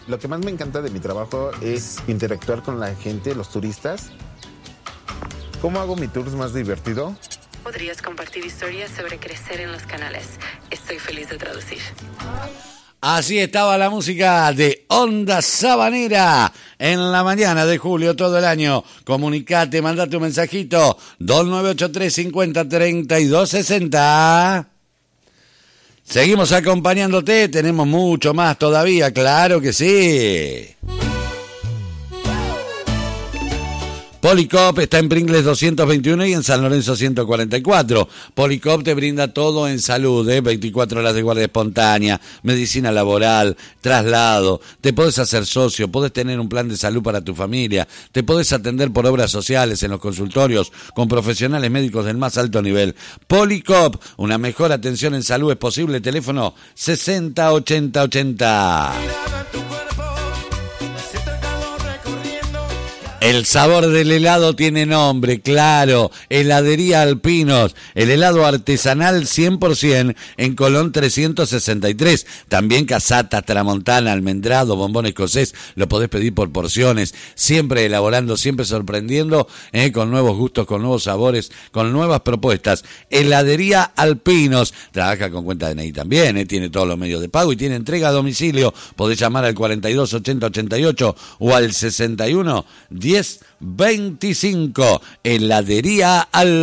Lo que más me encanta de mi trabajo es interactuar con la gente, los turistas. ¿Cómo hago mi tour más divertido? Podrías compartir historias sobre crecer en los canales. Estoy feliz de traducir. Así estaba la música de Onda Sabanera en la mañana de julio todo el año. Comunicate, mandate un mensajito 2983 50 32 60. Seguimos acompañándote, tenemos mucho más todavía, claro que sí. Policop está en Pringles 221 y en San Lorenzo 144. Policop te brinda todo en salud, 24 horas de guardia espontánea, medicina laboral, traslado. Te podés hacer socio, podés tener un plan de salud para tu familia, te podés atender por obras sociales en los consultorios con profesionales médicos del más alto nivel. Policop, una mejor atención en salud es posible. Teléfono 60 80 80. El sabor del helado tiene nombre, claro, Heladería Alpinos, el helado artesanal 100% en Colón 363, también casata, tramontana, almendrado, bombón escocés, lo podés pedir por porciones, siempre elaborando, siempre sorprendiendo, con nuevos gustos, con nuevos sabores, con nuevas propuestas. Heladería Alpinos, trabaja con cuenta DNI también, tiene todos los medios de pago y tiene entrega a domicilio, podés llamar al 42 80 88 o al 61 10 25, Heladería Alpinos.